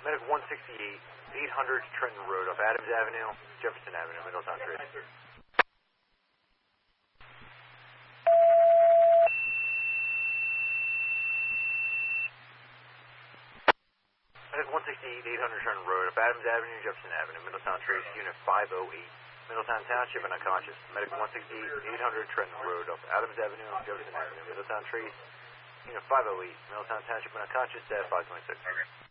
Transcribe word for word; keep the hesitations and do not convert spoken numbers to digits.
Medic one sixty-eight, eight hundred Trenton Road off Adams Avenue, Jefferson Avenue, Middletown Trace. Medic one sixty-eight, eight hundred Trenton Road off Adams Avenue, Jefferson Avenue, Middletown Trace, Unit five oh eight, Middletown Township and unconscious. Medic one sixty-eight, eight hundred Trenton Road off Adams Avenue, Jefferson Avenue, Middletown Trace, Unit five oh eight, Middletown Township and unconscious, at five twenty-six.